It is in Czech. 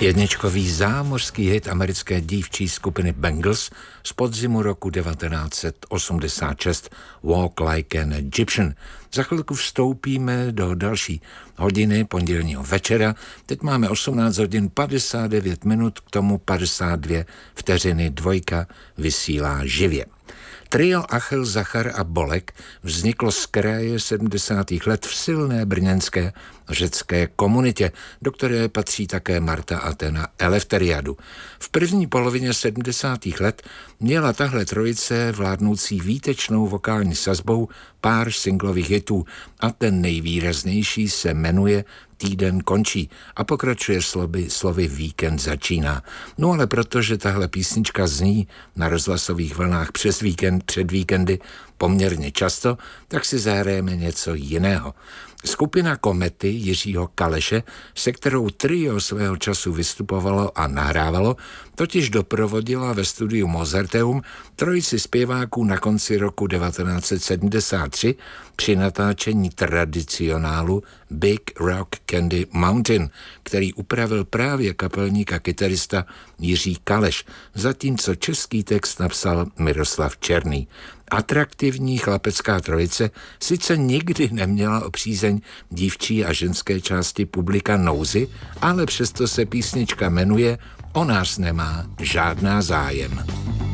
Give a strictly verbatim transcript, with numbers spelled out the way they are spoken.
Jedničkový zámořský hit americké dívčí skupiny Bangles z podzimu roku devatenáct set osmdesát šest Walk Like an Egyptian. Za chvilku vstoupíme do další hodiny pondělního večera. Teď máme osmnáct hodin padesát devět minut, k tomu padesát dvě vteřiny. Dvojka vysílá živě. Trio Achil, Zachar a Bolek vzniklo z kraje sedmdesátých let v silné brněnské řecké komunitě, do které patří také Marta Athena Eleftheriadu. V první polovině sedmdesátých let měla tahle trojice vládnoucí výtečnou vokální sazbou pár singlových hitů a ten nejvýraznější se jmenuje Týden končí a pokračuje slovy, slovy Víkend začíná. No ale protože tahle písnička zní na rozhlasových vlnách přes víkend, před víkendy poměrně často, tak si zahrajeme něco jiného. Skupina Komety Jiřího Kaleše, se kterou trio svého času vystupovalo a nahrávalo, totiž doprovodila ve studiu Mozarteum trojici zpěváků na konci roku devatenáct set sedmdesát tři při natáčení tradicionálu Big Rock Candy Mountain, který upravil právě kapelník a kytarista Jiří Kaleš, zatímco český text napsal Miroslav Černý. Atraktivní chlapecká trojice sice nikdy neměla o přízeň dívčí a ženské části publika nouzy, ale přesto se písnička jmenuje O nás nemá žádná zájem.